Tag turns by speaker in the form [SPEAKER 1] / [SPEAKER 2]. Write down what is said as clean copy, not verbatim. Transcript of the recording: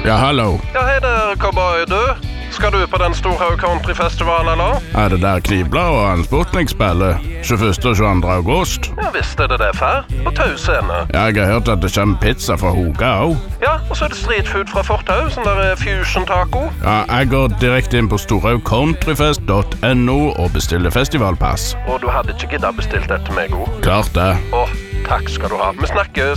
[SPEAKER 1] Ja, hallo.
[SPEAKER 2] Ja, hei der, cowboy, du. Skal du på den Storhaug Countryfestival, eller?
[SPEAKER 1] Er det der Knibla og Hans Sputnik spiller? 21. og 22. august?
[SPEAKER 2] Ja, visst er det fær. På Tau scene.
[SPEAKER 1] Jeg har hørt at det kommer pizza fra Hoga også.
[SPEAKER 2] Ja, og så er det street food fra Fortau, sånn der fusion taco.
[SPEAKER 1] Ja, jeg går direkte inn på storhaugcountryfest.no og bestiller festivalpass.
[SPEAKER 2] Og du hadde ikke giddet bestilt det til meg, god.
[SPEAKER 1] Klart det.
[SPEAKER 2] Åh, takk skal du ha. Vi snakkes.